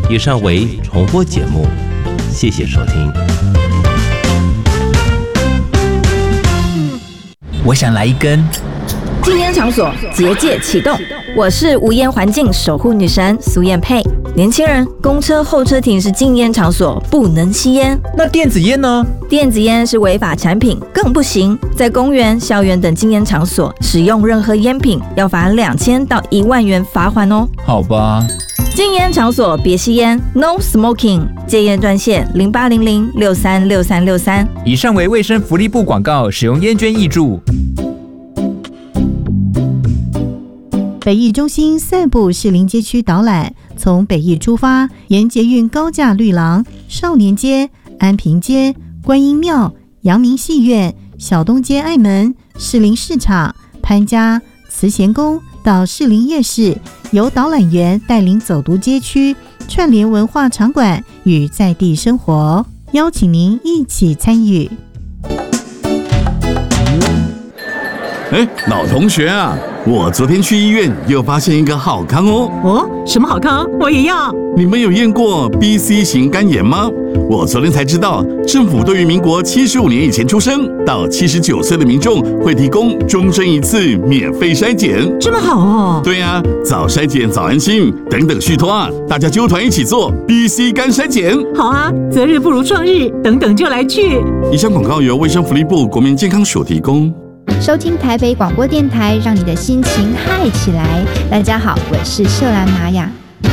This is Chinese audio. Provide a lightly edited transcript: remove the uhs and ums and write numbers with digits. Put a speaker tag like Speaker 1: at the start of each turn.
Speaker 1: 以上为重播节目，谢谢收听。
Speaker 2: 我想来一根。
Speaker 3: 禁烟场所结界启动，我是无烟环境守护女神苏燕佩。年轻人，公车候车亭是禁烟场所，不能吸烟。
Speaker 2: 那电子烟呢？
Speaker 3: 电子烟是违法产品，更不行。在公园、校园等禁烟场所使用任何烟品，要罚2000到1万元罚款哦。
Speaker 2: 好吧。
Speaker 3: 禁烟场所别吸烟 ，No Smoking。戒烟专线0800636363。
Speaker 2: 以上为卫生福利部广告，使用烟捐挹注。
Speaker 4: 北艺中心散步士林街区导览，从北艺出发，沿捷运高架绿廊、少年街、安平街、观音庙、阳明戏院、小东街爱门、士林市场、潘家、慈贤宫到士林夜市，由导览员带领走读街区，串联文化场馆与在地生活，邀请您一起参与。
Speaker 5: 老同学啊，我昨天去医院又发现一个好康哦。
Speaker 6: 哦，什么好康？我也要。
Speaker 5: 你们有验过 BC 型肝炎吗？我昨天才知道，政府对于民国75年以前出生到79岁的民众会提供终身一次免费筛检。
Speaker 6: 这么好哦？
Speaker 5: 对啊，早筛检早安心，等等续托啊，大家揪团一起做 BC 肝筛检。
Speaker 6: 好啊，择日不如撞日，等等就来去。
Speaker 5: 以上广告由卫生福利部国民健康署提供。
Speaker 7: 收听台北广播电台，让你的心情嗨起来。大家好，我是秀兰玛雅。